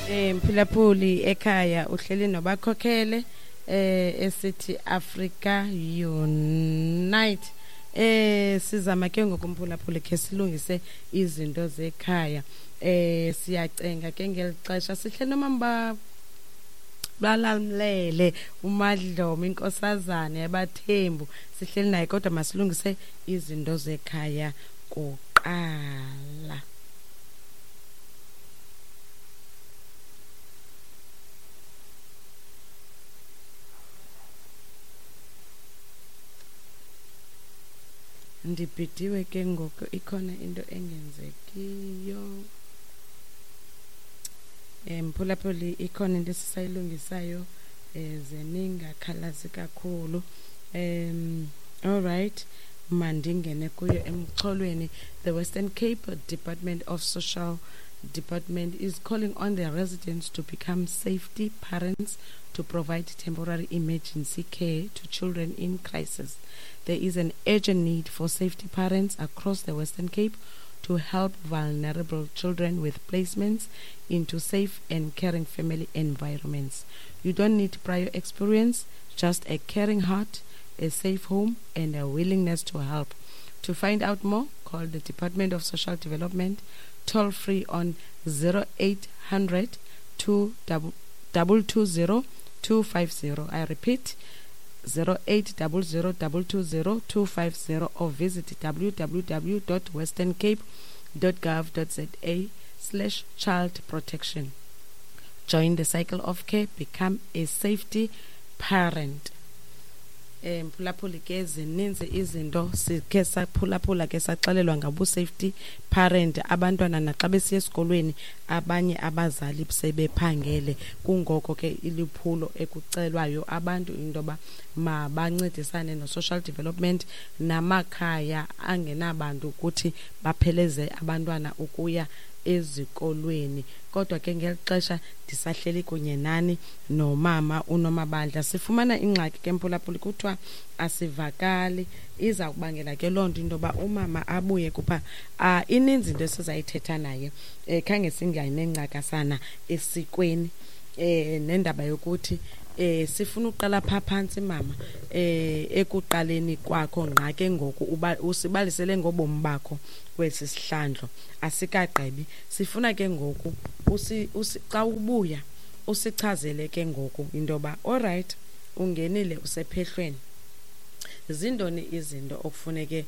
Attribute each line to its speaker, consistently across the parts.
Speaker 1: Mphulaphuli ekhaya uhleli nobakhokhele esithi Africa Unite sizama ke ngokumphulaphuli ke silungise izinto zekhaya siyacenga ke ngelixesha sihle nomamba balamlele uMadlomo inkosazana yabathembu sihleli naye kodwa masilungise izinto zekhaya kuqala. Ndibhidiwe ke ngoku ikhona into engenzekiyo mphulaphuli ikhona into esisayilungisayo zeningakhalazi kakhulu all right mandingene kuyo emxholweni. The Western Cape Department of Social Department is calling on the residents to become safety parents to provide temporary emergency care to children in crisis. There is an urgent need for safety parents across the Western Cape to help vulnerable children with placements into safe and caring family environments. You don't need prior experience, just a caring heart, a safe home, and a willingness to help. To find out more, call the Department of Social Development toll free on 0800 220 250. I repeat, 0800 220 250 or visit www.westerncape.gov.za/child protection. Join the cycle of care, become a safety parent. Mphulaphuli ke zininzi izinto sikhe saphulaphula ke saxelelwa ngabu safety parent abantwana naxa besiya esikolweni abanye abazali sebephangele kungoko ke iliphulo ekucelwayo abantu indoba mabancedisane no social development namakhaya angenabantu ukuthi bapheleze abantwana ukuya ezikolweni. Kodwa ke ngelixesha ndisahleli kunye nani nomama uNomabandla sifumana ingxaki ke mphulaphuli kuthiwa asivakali iza kubangela ke lonto indoba umama abuye kupha ininzi into esizayithetha naye khange singayine ngcakasana esikweni nendaba yokuthi sifuna uqala phansi mama ekuqaleni kwakho ngqa ke ngoku usibalisele ngobomi bakho kwesi sihlandlo asikagqibi sifuna ke ngoku xa ubuya usichazele ke ngoku indoba all right ungenile usephehlweni zindoni izinto okufuneke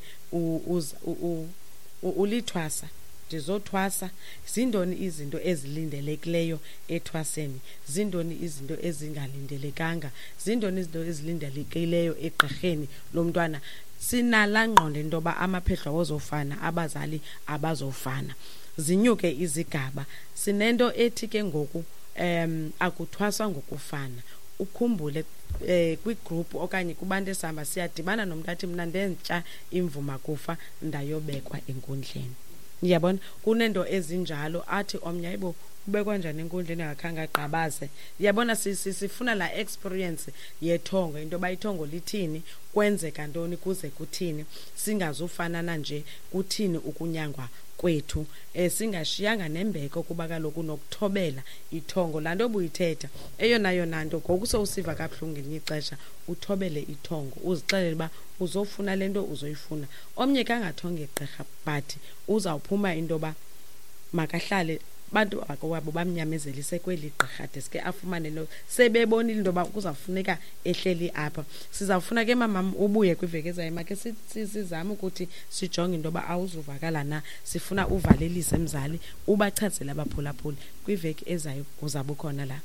Speaker 1: ulithwasa ndizothwasa zindoni izinto ezilindelekileyo ethwaseni zindoni izinto ezingalindelekanga zindoni izinto ezilindelekileyo egqirheni lomntwana sinalangqondo intoba amaphehlo awozofana abazali abazofana zinyuke izigaba sinento ethi ke ngoku akuthwaswa ngokufana ukhumbule kwigroup okanye kubantu esihamba siyadibana nomuntu athi mina ndentsha imvuma kufa ndayobekwa enkundleni. Ngiyabona kunento ezinjalo athi omnye ayibo ubekwa njani enkundleni akakhanga agqabaze. Ngiyabona sifuna la experience yethongo into bayithongo lithini kwenzeka ntoni kuze kuthini singazufanana nje kuthini ukunyangwa kwethu singashiyanga nembeko kuba kaloku nokuthobela ithongo lanto obuyithetha eyona nto ngokuso usiva kabuhlungu ngelinye ixesha uthobele ithongo uzixelele ba uzofuna lento uzoyifuna omnye kangathonge gqirha but uzawuphuma intoba makahlale bantu akwabo bamnyamezelise kweli gqirha deske afumane lo sebebonile intoba kuzafuneka ehleli apha sizawufuna ke mama ubuye kwiveki ezayo make sizame ukuthi sijonge intoba awuzuvakala na sifuna uvalelise mzali ubachazele abaphulaphuli kwiveki ezayo kuzabe khona la.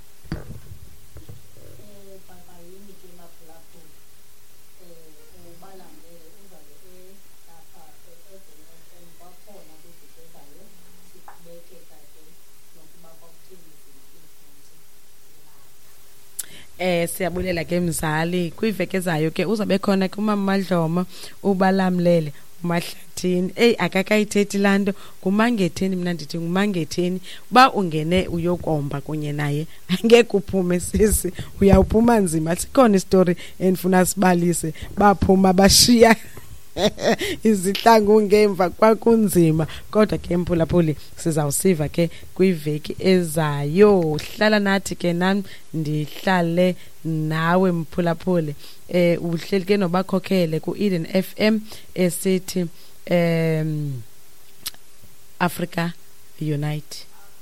Speaker 1: Siyabulela ke mzali kwiveke ezayo ke uzabe khona kumama Madlomo ubalamlele uMahlathini akakayithethi lanto ngumangetheni mina ndithi ngumangetheni ba ungene uyokomba kunye naye angeke uphume sisi uyawuphuma nzima sikhona istory endifuna sibalise baphuma bashiya izihlangu ngemva kwakunzima kodwa ke Mphulaphuli sizawusiva ke kwiveki ezayo hlala nathi ke nami ndihlale nawe Mphulaphuli uhleli ke nobakhokhele ku Eden FM esithi Africa Unite.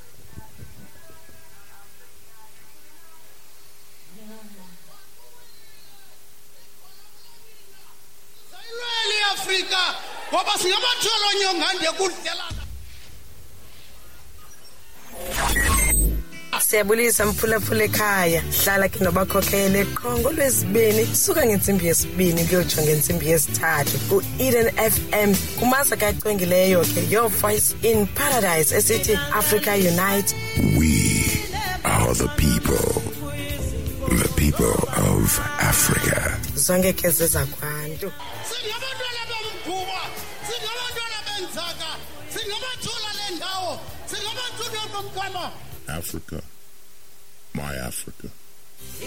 Speaker 2: Africa ngoba singamathola onyonga nje kudlelana.
Speaker 1: Siyabulisa Mphulaphuli ekhaya hlala ke nobakhokhele Kongo lwesibini suka ngensimbi yesibini kuyotsho ngensimbi yesithathu ku Eden FM kumasa kacwengileyo ke your voice in paradise esithi Africa Unite.
Speaker 3: We are the people of Africa.
Speaker 1: Zonke ke zezakwantu
Speaker 2: Singabantwana bamkhuba, singabantwana benzaka, singabathula lendawo, singabathula bomkama.
Speaker 3: Africa, my Africa.